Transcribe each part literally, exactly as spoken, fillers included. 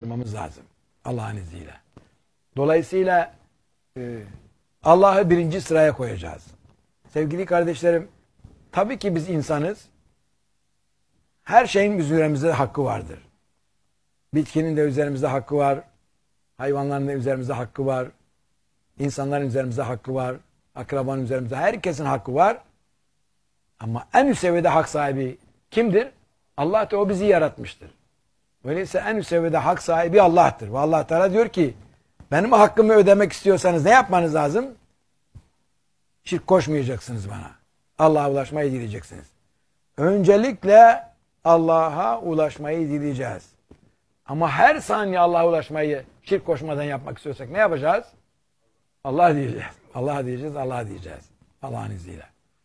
çıkarmamız lazım. Allah'ın izniyle. Dolayısıyla e, Allah'ı birinci sıraya koyacağız. Sevgili kardeşlerim, tabii ki biz insanız. Her şeyin üzerimizde hakkı vardır. Bitkinin de üzerimizde hakkı var. Hayvanların da üzerimizde hakkı var. İnsanların üzerimizde hakkı var. Akrabanın üzerimizde, herkesin hakkı var. Ama en üst seviyede hak sahibi kimdir? Allah da o bizi yaratmıştır. Öyleyse en üst seviyede hak sahibi Allah'tır. Ve Allah Teala diyor ki, benim hakkımı ödemek istiyorsanız ne yapmanız lazım? Şirk koşmayacaksınız bana. Allah'a ulaşmayı dileyeceksiniz. Öncelikle Allah'a ulaşmayı dileyeceğiz. Ama her saniye Allah'a ulaşmayı şirk koşmadan yapmak istiyorsak ne yapacağız? Allah diyeceğiz. Allah diyeceğiz, Allah diyeceğiz. Allah'ın izniyle.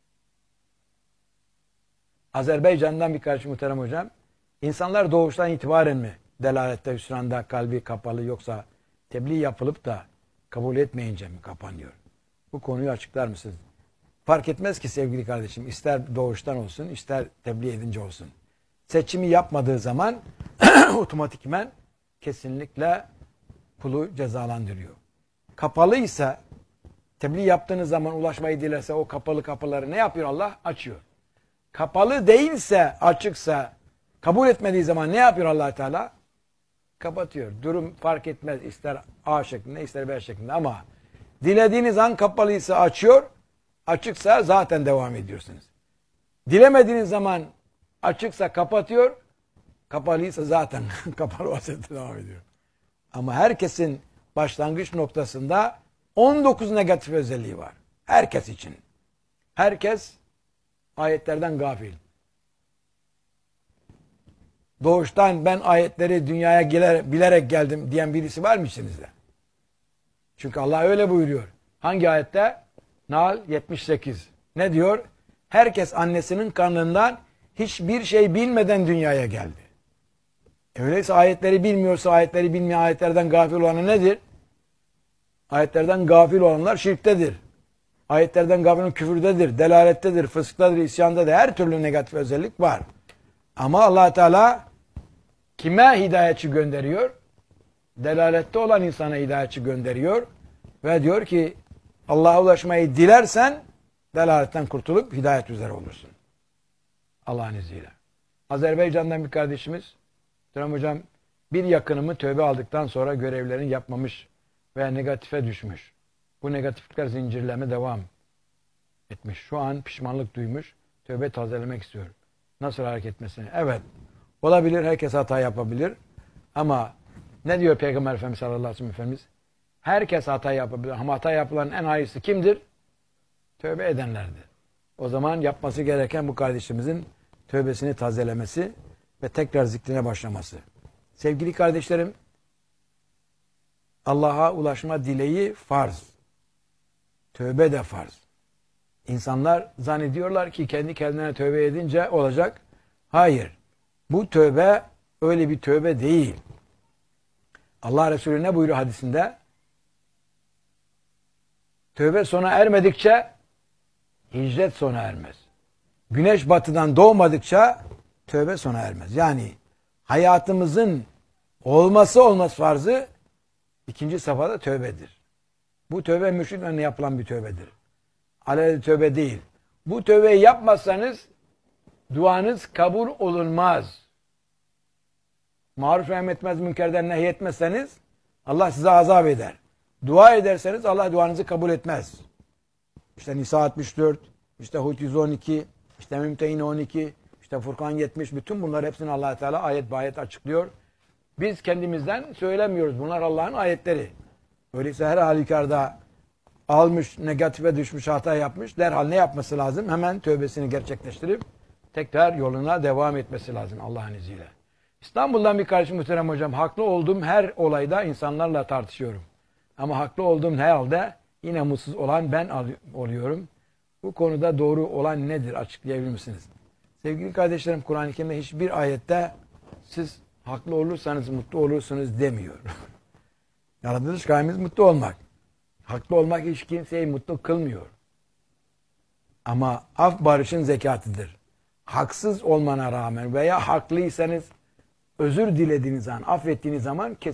Azerbaycan'dan bir kardeşim muhterem hocam. İnsanlar doğuştan itibaren mi delalette, hüsranda, kalbi kapalı, yoksa tebliğ yapılıp da kabul etmeyince mi kapanıyor? Bu konuyu açıklar mısınız? Fark etmez ki sevgili kardeşim, ister doğuştan olsun, ister tebliğ edince olsun. Seçimi yapmadığı zaman otomatikmen kesinlikle kulu cezalandırıyor. Kapalıysa, tebliğ yaptığınız zaman ulaşmayı dilerse o kapalı kapıları ne yapıyor Allah? Açıyor. Kapalı değilse, açıksa, kabul etmediği zaman ne yapıyor Allah Teala? Kapatıyor. Durum fark etmez. İster A şeklinde, ister B şeklinde, ama dilediğiniz an kapalıysa açıyor, açıksa zaten devam ediyorsunuz. Dilemediğiniz zaman açıksa kapatıyor, kapalıysa zaten kapalı vaziyette devam ediyor. Ama herkesin başlangıç noktasında on dokuz negatif özelliği var. Herkes için. Herkes ayetlerden gafil. Doğuştan ben ayetleri dünyaya gelerek, bilerek geldim diyen birisi var mı içinizde? Çünkü Allah öyle buyuruyor. Hangi ayette? Nahl yetmiş sekiz. Ne diyor? Herkes annesinin karnından hiçbir şey bilmeden dünyaya geldi. Öyleyse ayetleri bilmiyorsa, ayetleri bilmeyen ayetlerden gafil olanı nedir? Ayetlerden gafil olanlar şirktedir. Ayetlerden gafil olan küfürdedir, delalettedir, fısktadır, isyandadır. Her türlü negatif özellik var. Ama Allah Teala kime hidayetçi gönderiyor? Delalette olan insana hidayetçi gönderiyor. Ve diyor ki Allah'a ulaşmayı dilersen delaletten kurtulup hidayet üzere olursun. Allah'ın izniyle. Azerbaycan'dan bir kardeşimiz, Hocam hocam bir yakınımı tövbe aldıktan sonra görevlerini yapmamış ve negatife düşmüş. Bu negatiflikler zincirleme devam etmiş. Şu an pişmanlık duymuş. Tövbe tazelemek istiyor. Nasıl hareket etmesini? Evet. Olabilir. Herkes hata yapabilir. Ama ne diyor Peygamber Efendimiz sallallahu aleyhi ve sellem Efendimiz? Herkes hata yapabilir. Ama hata yapılan en hayırlısı kimdir? Tövbe edenlerdir. O zaman yapması gereken bu kardeşimizin tövbesini tazelemesi ve tekrar zikrine başlaması. Sevgili kardeşlerim, Allah'a ulaşma dileği farz. Tövbe de farz. İnsanlar zannediyorlar ki kendi kendine tövbe edince olacak. Hayır. Bu tövbe öyle bir tövbe değil. Allah Resulü ne buyuruyor hadisinde? Tövbe sona ermedikçe hicret sona ermez. Güneş batıdan doğmadıkça tövbe sona ermez. Yani hayatımızın olması olmaz farzı ikinci safhada tövbedir. Bu tövbe müşriklerle yapılan bir tövbedir. Alelade tövbe değil. Bu tövbeyi yapmazsanız duanız kabul olunmaz. Maruf emretmez, münkerden nehyetmezseniz Allah size azap eder. Dua ederseniz Allah duanızı kabul etmez. İşte Nisa altmış dört, işte Hud yüz on iki, işte Mümtehine on iki, işte Furkan yetmiş, bütün bunlar hepsini Allah Teala ayet bayet açıklıyor. Biz kendimizden söylemiyoruz. Bunlar Allah'ın ayetleri. Öyleyse her halükarda almış, negatife düşmüş, hata yapmış. Derhal ne yapması lazım? Hemen tövbesini gerçekleştirip tekrar yoluna devam etmesi lazım Allah'ın izniyle. İstanbul'dan bir kardeşim muhterem hocam, haklı olduğum her olayda insanlarla tartışıyorum. Ama haklı olduğum herhalde yine mutsuz olan ben oluyorum. Bu konuda doğru olan nedir? Açıklayabilir misiniz? Sevgili kardeşlerim, Kur'an-ı Kerim'de hiçbir ayette siz haklı olursanız mutlu olursunuz demiyor. Yaratılış gayemiz mutlu olmak. Haklı olmak hiç kimseyi mutlu kılmıyor. Ama af barışın zekatıdır. Haksız olmana rağmen veya haklıysanız özür dilediğiniz zaman, affettiğiniz zaman